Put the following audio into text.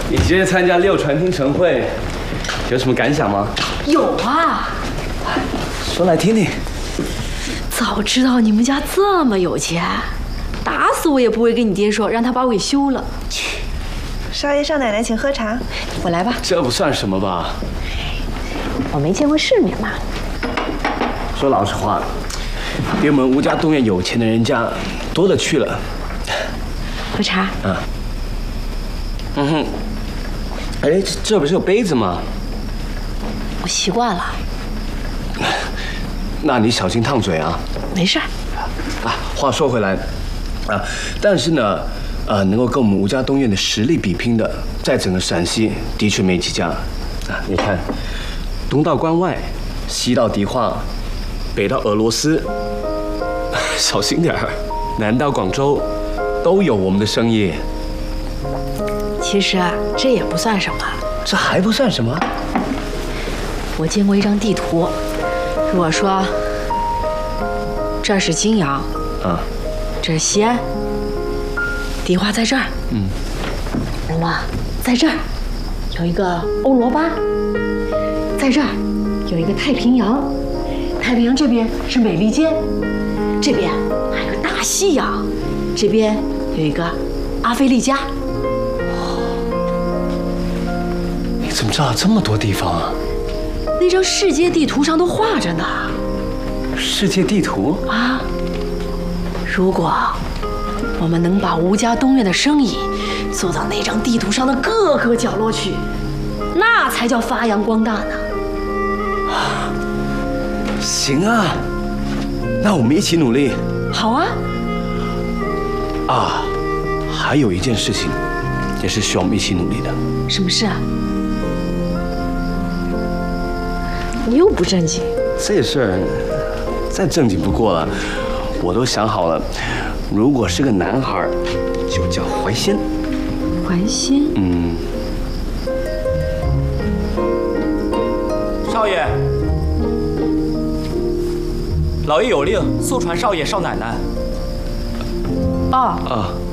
你今天参加六传听晨会，有什么感想吗？ 有啊， 说来听听。 早知道你们家这么有钱，打死我也不会跟你爹说，让他把我给休了。 切， 少爷少奶奶请喝茶， 我来吧。 这不算什么吧？ 我没见过世面嘛。 说老实话，比我们吴家东院有钱的人家多了去了。 喝茶。 啊。嗯哼。哎，这不是有杯子吗？ 我习惯了。 那你小心烫嘴啊。 没事儿。 啊，话说回来，啊，但是呢，能够跟我们吴家东院的实力比拼的，在整个陕西的确没几家。啊，你看，东到关外，西到迪化，北到俄罗斯，小心点儿，南到广州，都有我们的生意。 其实啊，这也不算什么。 这还不算什么？ 我见过一张地图，如果说这是泾阳， 啊， 这是西安，迪化在这儿，那么在这儿有一个欧罗巴，在这儿有一个太平洋，太平洋这边是美利坚，这边还有个大西洋，这边有一个阿非利加。 你怎么知道这么多地方啊？ 那张世界地图上都画着呢。 世界地图啊！如果我们能把吴家东院的生意做到那张地图上的各个角落去，那才叫发扬光大呢。 行啊，那我们一起努力。 好啊。 啊，还有一件事情，也是需要我们一起努力的。 什么事啊？你又不正经。 这事儿再正经不过了，我都想好了，如果是个男孩，就叫怀仙。 怀仙？ 少爷，老爷有令，速传少爷少奶奶。 哦。 啊。